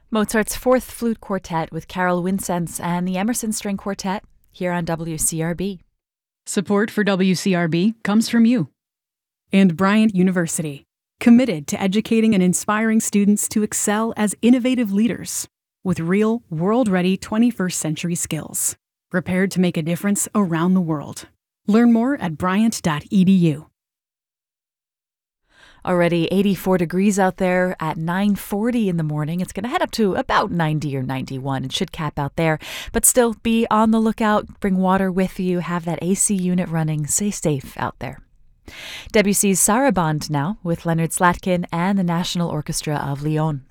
Mozart's Fourth Flute Quartet with Carol Wincenz and the Emerson String Quartet here on WCRB. Support for WCRB comes from you. And Bryant University, committed to educating and inspiring students to excel as innovative leaders with real, world-ready 21st century skills, prepared to make a difference around the world. Learn more at bryant.edu. Already 84 degrees out there at 9:40 in the morning. It's going to head up to about 90 or 91. It should cap out there. But still, be on the lookout. Bring water with you. Have that AC unit running. Stay safe out there. Debussy's Sarabande now with Leonard Slatkin and the National Orchestra of Lyon.